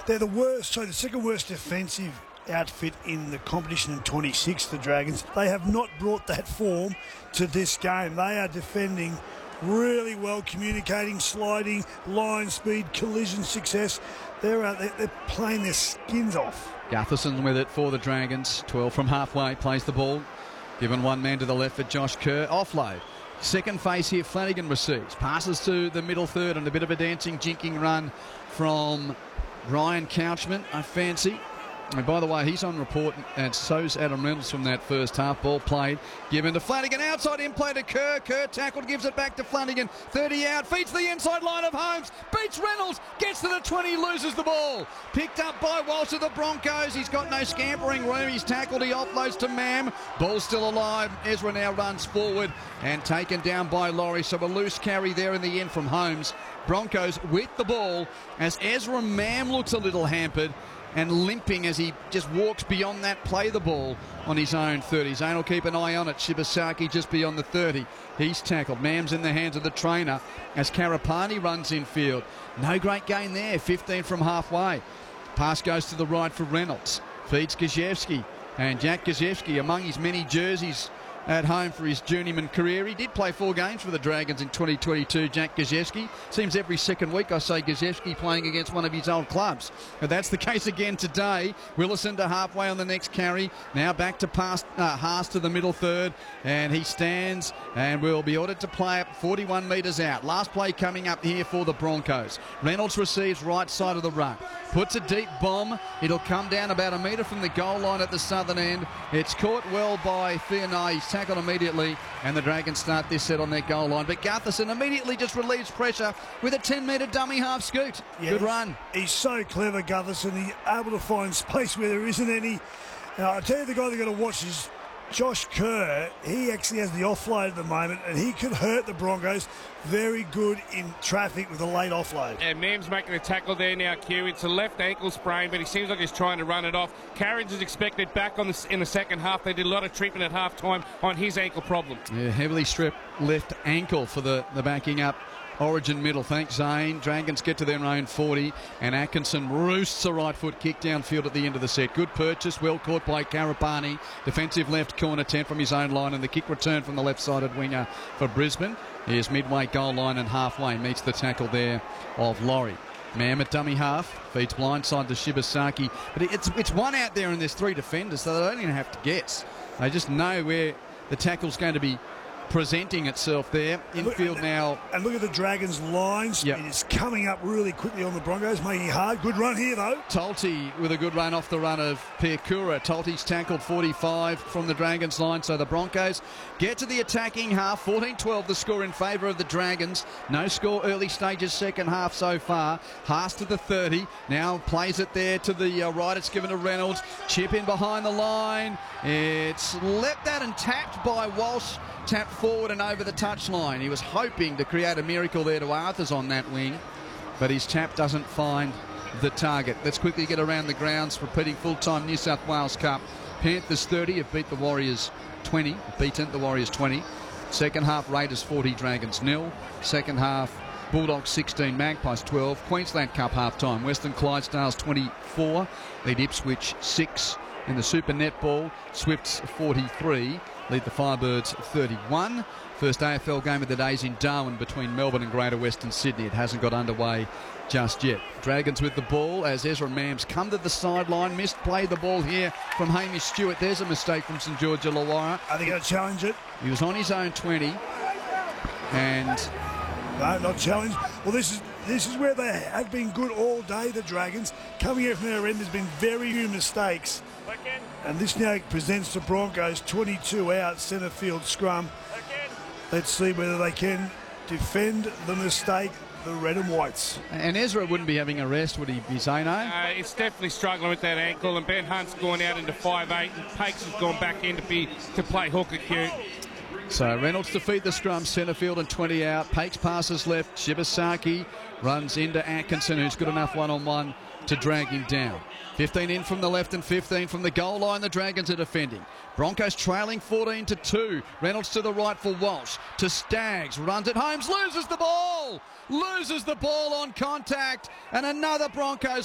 They're the worst, so the second worst defensive outfit in the competition in 26, the Dragons. They have not brought that form to this game. They are defending really well, communicating, sliding, line speed, collision success. They're playing their skins off. Gutherson with it for the Dragons. 12 from halfway, plays the ball. Given one man to the left for Josh Kerr. Offload. Second face here, Flanagan receives. Passes to the middle third and a bit of a dancing, jinking run from Ryan Couchman, I fancy. And by the way, he's on report, and so's Adam Reynolds from that first half. Ball played, given to Flanagan, outside in play to Kerr. Kerr tackled, gives it back to Flanagan. 30 out, feeds the inside line of Holmes, beats Reynolds, gets to the 20, loses the ball. Picked up by Walsh of the Broncos. He's got no scampering room. He's tackled, he offloads to Mam. Ball still alive. Ezra now runs forward and taken down by Laurie. So a loose carry there in the end from Holmes. Broncos with the ball as Ezra Mam looks a little hampered and limping as he just walks beyond that, play the ball on his own 30. Zane will keep an eye on it. Shibasaki just beyond the 30. He's tackled. Mam's in the hands of the trainer as Karapani runs infield. No great gain there. 15 from halfway. Pass goes to the right for Reynolds. Feeds Gajewski. And Jack Gajewski, among his many jerseys at home for his journeyman career. He did play 4 games for the Dragons in 2022, Jack Gajewski. Seems every second week I say Gajewski playing against one of his old clubs. But that's the case again today. Willison to halfway on the next carry. Now back to Haas to the middle third. And he stands and will be ordered to play up 41 metres out. Last play coming up here for the Broncos. Reynolds receives right side of the ruck. Puts a deep bomb. It'll come down about a metre from the goal line at the southern end. It's caught well by Fiona. He's tackled immediately, and the Dragons start this set on their goal line. But Gutherson immediately just relieves pressure with a 10-metre dummy half scoot. Yeah, good run. He's so clever, Gutherson. He's able to find space where there isn't any. Now, I tell you, the guy they've got to watch is Josh Kerr. He actually has the offload at the moment, and he could hurt the Broncos. Very good in traffic with a late offload. And Mam's making a tackle there now, Q. It's a left ankle sprain, but he seems like he's trying to run it off. Carriage is expected back in the second half. They did a lot of treatment at half-time on his ankle problem. Yeah, heavily stripped left ankle for the backing up Origin middle. Thanks, Zane. Dragons get to their own 40, and Atkinson roosts a right foot kick downfield at the end of the set. Good purchase, well caught by Karapani. Defensive left corner 10 from his own line, and the kick return from the left-sided winger for Brisbane. Here's midway goal line and halfway. Meets the tackle there of Laurie. Mam at dummy half. Feeds blindside to Shibasaki. But it's one out there and there's 3 defenders, so they don't even have to guess. They just know where the tackle's going to be presenting itself there. Infield now. And look at the Dragons' line speed. It's coming up really quickly on the Broncos, making it hard. Good run here, though. Tolte with a good run off the run of Piakura. Tolte's tackled 45 from the Dragons' line, so the Broncos get to the attacking half. 14-12 the score in favour of the Dragons. No score early stages second half so far. Haas to the 30. Now plays it there to the right. It's given to Reynolds. Chip in behind the line. It's leapt at and tapped by Walsh. Tapped forward and over the touchline. He was hoping to create a miracle there to Arthurs on that wing, but his tap doesn't find the target. Let's quickly get around the grounds. Repeating full-time New South Wales Cup. Panthers 30 have beat the Warriors 20. Beaten the Warriors 20. Second half Raiders 40, Dragons 0. Second half Bulldogs 16, Magpies 12. Queensland Cup half-time. Western Clydesdales 24. Lead Ipswich 6 in the Super Netball. Swifts 43. Lead the Firebirds 31. First AFL game of the day is in Darwin between Melbourne and Greater Western Sydney. It hasn't got underway just yet. Dragons with the ball as Ezra Mam's come to the sideline. Misplayed the ball here from Hamish Stewart. There's a mistake from St George Illawarra. Are they going to challenge it? He was on his own 20. And no, not challenged. Well, this is where they have been good all day, the Dragons. Coming out from their end, there's been very few mistakes. And this now presents the Broncos 22 out, centre field scrum. Let's see whether they can defend the mistake, the red and whites. And Ezra wouldn't be having a rest, would he be, Zano? It's definitely struggling with that ankle, and Ben Hunt's gone out into 5'8", and Pakes has gone back in to play hooker Q. So Reynolds to feed the scrum, centre field and 20 out. Pakes passes left. Shibasaki runs into Atkinson, who's good enough one-on-one to drag him down. 15 in from the left and 15 from the goal line. The Dragons are defending. Broncos trailing 14-2. Reynolds to the right for Walsh. To Staggs. Runs it. Holmes loses the ball. Loses the ball on contact. And another Broncos